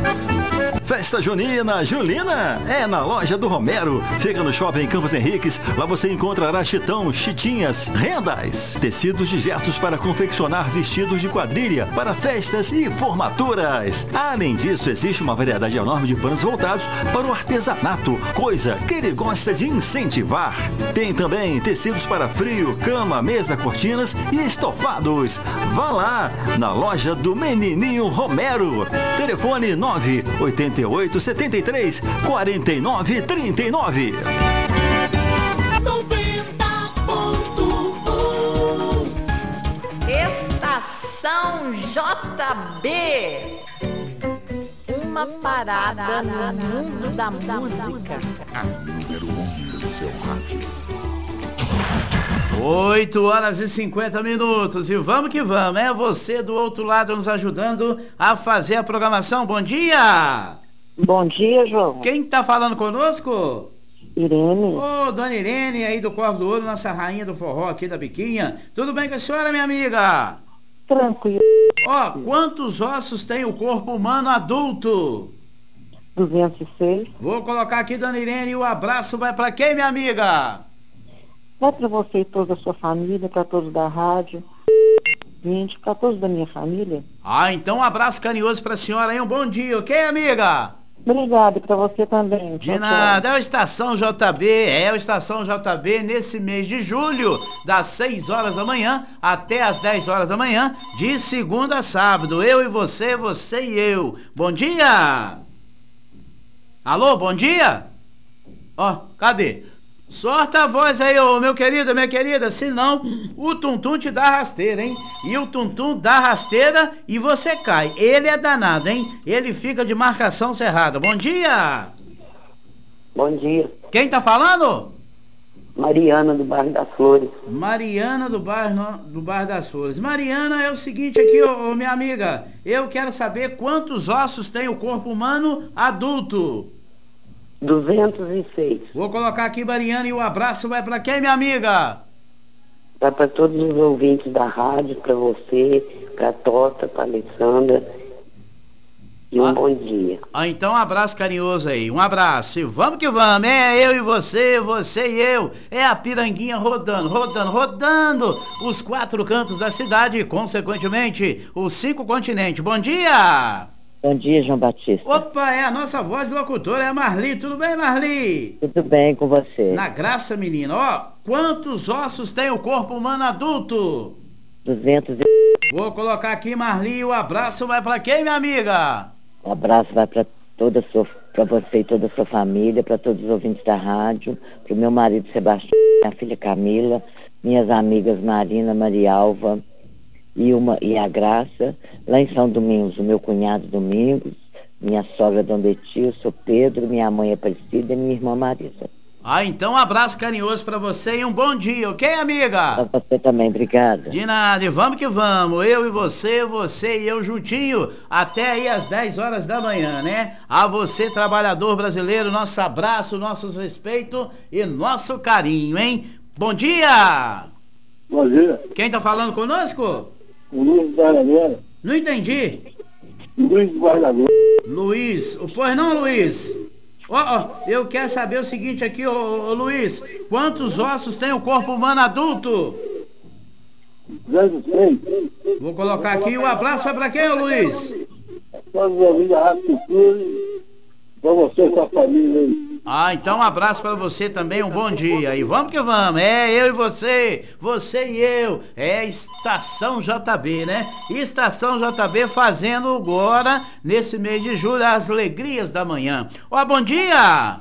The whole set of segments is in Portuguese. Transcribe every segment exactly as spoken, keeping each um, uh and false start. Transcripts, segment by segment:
Festa junina, Julina, é na loja do Romero. Fica no Shopping Campos Henriques. Lá você encontrará chitão, chitinhas, rendas, tecidos de gestos para confeccionar vestidos de quadrilha para festas e formaturas. Além disso, existe uma variedade enorme de panos voltados para o artesanato, coisa que ele gosta de incentivar. Tem também tecidos para frio, cama, mesa, cortinas e estofados. Vá lá, na loja do Menininho Romero. Telefone nove oito oito, sete três, quatro nove, três nove. noventa ponto um Estação J B. Uma parada no mundo da música. A número um do seu rádio. oito horas e cinquenta minutos e vamos que vamos, é você do outro lado nos ajudando a fazer a programação. Bom dia! Bom dia, João. Quem tá falando conosco? Irene. Ô, dona Irene aí do Corvo do Ouro, nossa rainha do forró aqui da Biquinha. Tudo bem com a senhora, minha amiga? Tranquilo. Ó, quantos ossos tem o corpo humano adulto? duzentos e seis. Vou colocar aqui, dona Irene, e o abraço vai pra quem, minha amiga? Vai para você e toda a sua família, para todos da rádio, vinte, para todos da minha família. Ah, então um abraço carinhoso pra senhora aí, um bom dia, ok, amiga? Obrigada, para você também. De nada, é o Estação J B, é o Estação J B nesse mês de julho, das seis horas da manhã até as dez horas da manhã, de segunda a sábado. Eu e você, você e eu. Bom dia! Alô, bom dia? Ó, cadê? Sorta a voz aí, ô meu querido, minha querida, senão o Tuntum te dá rasteira, hein? E o Tuntum dá rasteira e você cai. Ele é danado, hein? Ele fica de marcação cerrada. Bom dia! Bom dia. Quem tá falando? Mariana, do bairro das Flores. Mariana do bairro, do bairro das Flores. Mariana, é o seguinte aqui, ô, ô minha amiga. Eu quero saber quantos ossos tem o corpo humano adulto. duzentos e seis. Vou colocar aqui, Mariana, e o abraço vai pra quem, minha amiga? Vai para todos os ouvintes da rádio, para você, para Tota, para Alessandra. E um ah. bom dia. Ah, então um abraço carinhoso aí, um abraço. E vamos que vamos, é eu e você, você e eu. É a piranguinha rodando, rodando, rodando os quatro cantos da cidade e, consequentemente, os cinco continentes. Bom dia! Bom dia, João Batista. Opa, é a nossa voz do locutor, é a Marli. Tudo bem, Marli? Tudo bem com você? Na graça, menina. Ó, quantos ossos tem o corpo humano adulto? duzentos e... Vou colocar aqui, Marli, o abraço vai pra quem, minha amiga? Um abraço vai para toda a sua, para você e toda a sua família, para todos os ouvintes da rádio, para o meu marido Sebastião, minha filha Camila, minhas amigas Marina, Marialva e, uma, e a Graça, lá em São Domingos, o meu cunhado Domingos, minha sogra Dona Betia, eu sou Pedro, minha mãe Aparecida e minha irmã Marisa. Ah, então um abraço carinhoso pra você e um bom dia, ok, amiga? Pra você também, obrigada. De nada, e vamos que vamos, eu e você, você e eu juntinho, até aí às dez horas da manhã, né? A você, trabalhador brasileiro, nosso abraço, nossos respeito e nosso carinho, hein? Bom dia! Bom dia. Quem tá falando conosco? O Luiz do Guarda-Vera. Não entendi. Luiz do Guarda-Vera. Luiz, pois não, Luiz? Ó, ó, eu quero saber o seguinte aqui, ô, ô Luiz, quantos ossos tem o corpo humano adulto? duzentos e seis. Vou colocar aqui, o abraço vai pra quem, ô Luiz? Todos os ouvintes da Rádio Cultura, pra você e sua família aí. Ah, então um abraço pra você também, um bom dia. E vamos que vamos, é eu e você, você e eu, é Estação J B, né? Estação J B fazendo agora, nesse mês de julho, as alegrias da manhã. Ó, bom dia!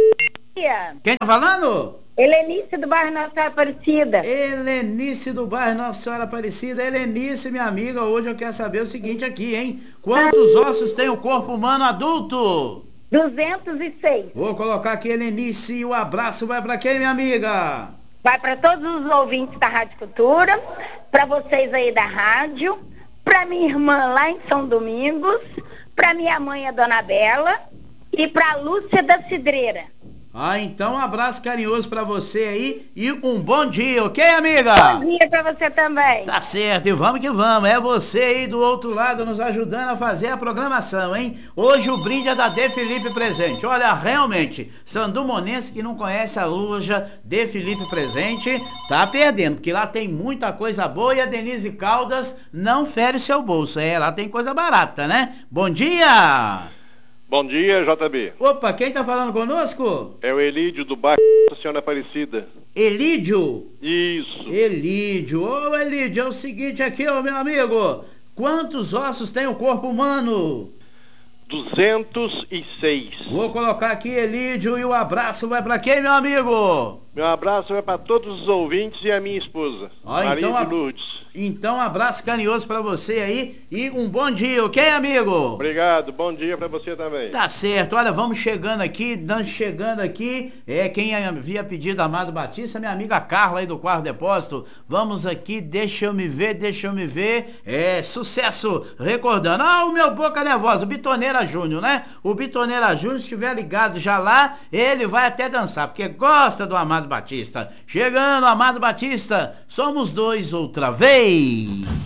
dia! Quem tá falando? Helenice do bairro Nossa Senhora Aparecida. Helenice do bairro Nossa Senhora Aparecida. Helenice, minha amiga, hoje eu quero saber o seguinte aqui, hein? Quantos ossos tem o corpo humano adulto? duzentos e seis. Vou colocar aqui, Helenice, e o abraço vai pra quem, minha amiga? Vai para todos os ouvintes da Rádio Cultura, para vocês aí da rádio, para minha irmã lá em São Domingos, para minha mãe, a Dona Bela, e para Lúcia da Cidreira. Ah, então um abraço carinhoso pra você aí e um bom dia, ok, amiga? Bom dia pra você também. Tá certo, e vamos que vamos. É você aí do outro lado nos ajudando a fazer a programação, hein? Hoje o brinde é da De Felipe Presente. Olha, realmente, sandumonense que não conhece a loja De Felipe Presente, tá perdendo, porque lá tem muita coisa boa e a Denise Caldas não fere seu bolso. É, lá tem coisa barata, né? Bom dia! Bom dia, J B. Opa, quem tá falando conosco? É o Elídio do bairro Nossa Senhora Aparecida. Elídio? Isso. Elídio. Ô, Elídio, é o seguinte aqui, ô, meu amigo. Quantos ossos tem o corpo humano? duzentos e seis. Vou colocar aqui, Elídio, e o abraço vai pra quem, meu amigo? Meu abraço vai para todos os ouvintes e a minha esposa, Ah, Maria então, de Lourdes. Então, um abraço carinhoso pra você aí e um bom dia, ok, amigo? Obrigado, bom dia para você também. Tá certo, olha, vamos chegando aqui, nós chegando aqui, é, quem havia pedido Amado Batista, minha amiga Carla aí do Quarto Depósito, vamos aqui, deixa eu me ver, deixa eu me ver, é, sucesso, recordando, ah, o meu boca nervosa, o Bitoneira Júnior, né? O Bitoneira Júnior, se estiver ligado já lá, ele vai até dançar, porque gosta do Amado Batista. Chegando, Amado Batista, somos dois outra vez.